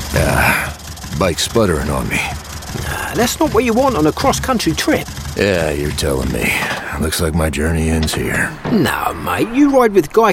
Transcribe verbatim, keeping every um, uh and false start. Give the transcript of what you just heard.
Ah, bike's sputtering on me. Nah, that's not what you want on a cross-country trip. Yeah, you're telling me. Looks like my journey ends here. No, mate, you ride with Guy